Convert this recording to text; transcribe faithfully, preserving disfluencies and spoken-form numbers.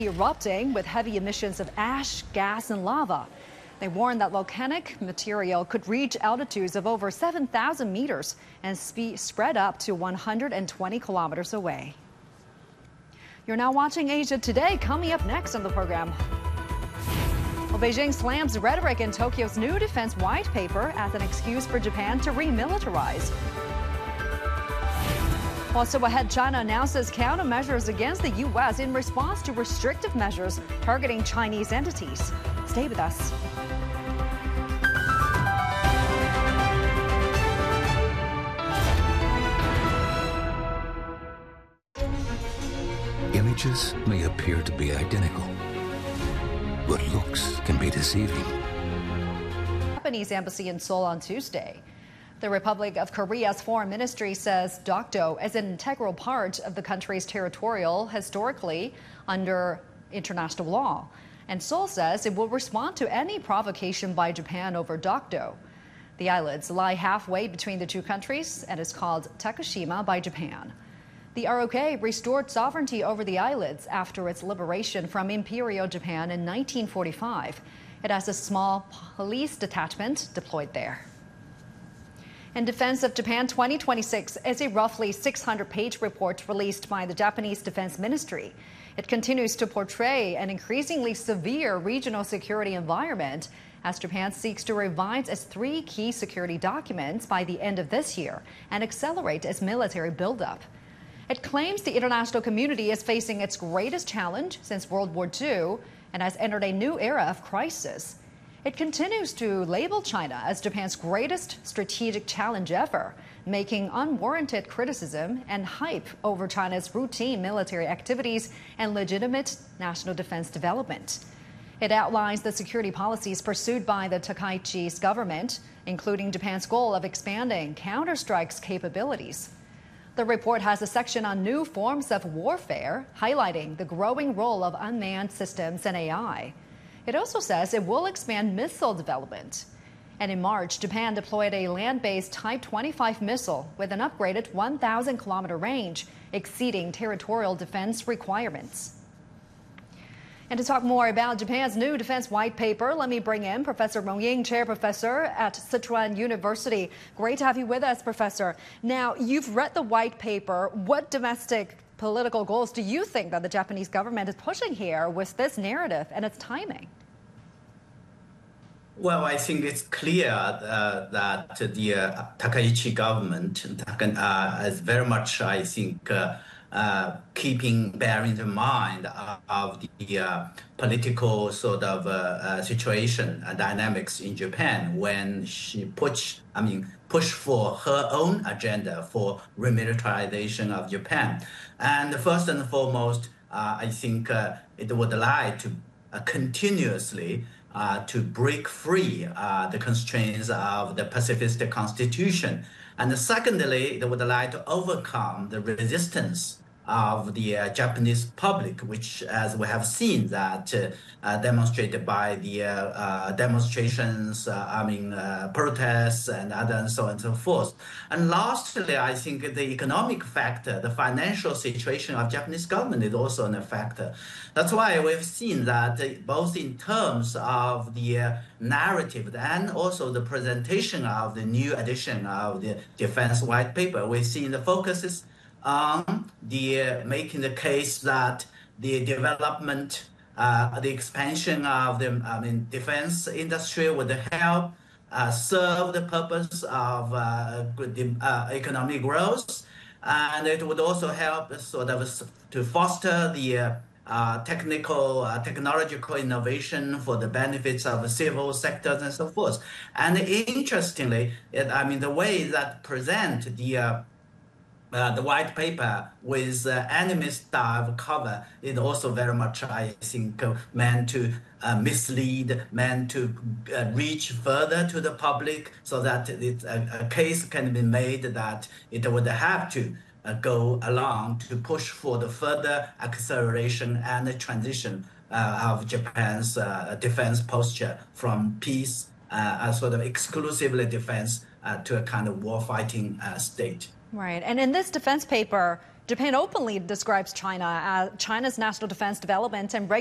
erupting with heavy emissions of ash, gas, and lava. They warn that volcanic material could reach altitudes of over seven thousand meters and spe- spread up to one hundred twenty kilometers away. You're now watching Asia Today. Coming up next on the program. Well, Beijing slams rhetoric in Tokyo's new defense white paper as an excuse for Japan to remilitarize. Also ahead, China announces countermeasures against the U S in response to restrictive measures targeting Chinese entities. Stay with us. Images may appear to be identical, but looks can be deceiving. Japanese embassy in Seoul on Tuesday. The Republic of Korea's foreign ministry says Dokdo is an integral part of the country's territorial historically under international law. And Seoul says it will respond to any provocation by Japan over Dokdo. The islets lie halfway between the two countries and is called Takeshima by Japan. The R O K restored sovereignty over the islets after its liberation from Imperial Japan in nineteen forty-five. It has a small police detachment deployed there. In defense of Japan twenty twenty-six is a roughly six hundred page report released by the Japanese Defense Ministry. It continues to portray an increasingly severe regional security environment as Japan seeks to revise its three key security documents by the end of this year and accelerate its military buildup. It claims the international community is facing its greatest challenge since World War Two and has entered a new era of crisis. It continues to label China as Japan's greatest strategic challenge ever, making unwarranted criticism and hype over China's routine military activities and legitimate national defense development. It outlines the security policies pursued by the Takaichi's government, including Japan's goal of expanding counterstrikes capabilities. The report has a section on new forms of warfare, highlighting the growing role of unmanned systems and A I. It also says it will expand missile development. And in March, Japan deployed a land-based Type twenty-five missile with an upgraded one thousand kilometer range, exceeding territorial defense requirements. And to talk more about Japan's new defense white paper, let me bring in Professor Meng Ying, Chair Professor at Sichuan University. Great to have you with us, Professor. Now, you've read the white paper. What domestic political goals do you think that the Japanese government is pushing here with this narrative and its timing? Well, I think it's clear uh, that the uh, Takaichi government uh, is very much, I think, uh, uh, keeping, bearing in mind uh, of the uh, political sort of uh, uh, situation and dynamics in Japan when she push, I mean, push for her own agenda for remilitarization of Japan. And first and foremost, uh, I think uh, it would like to uh, continuously uh, to break free uh, the constraints of the pacifist constitution. And secondly, it would like to overcome the resistance of the uh, Japanese public, which, as we have seen, that uh, uh, demonstrated by the uh, uh, demonstrations, uh, I mean, uh, protests and other and so on and so forth. And lastly, I think the economic factor, the financial situation of Japanese government is also a factor. That's why we've seen that uh, both in terms of the uh, narrative and also the presentation of the new edition of the Defense White Paper, we've seen the focus is on the uh, making the case that the development, uh, the expansion of the I mean, defense industry would help uh, serve the purpose of uh, good, uh, economic growth, and it would also help sort of to foster the uh, uh, technical, uh, technological innovation for the benefits of civil sectors and so forth. And interestingly, it, I mean, the way that present the uh, Uh, the white paper with uh, anime style cover is also very much, I think, uh, meant to uh, mislead, meant to uh, reach further to the public so that it, a, a case can be made that it would have to uh, go along to push for the further acceleration and the transition uh, of Japan's uh, defense posture from peace, uh, a sort of exclusively defense, uh, to a kind of war-fighting uh, state. Right. And in this defense paper, Japan openly describes China as China's national defense development and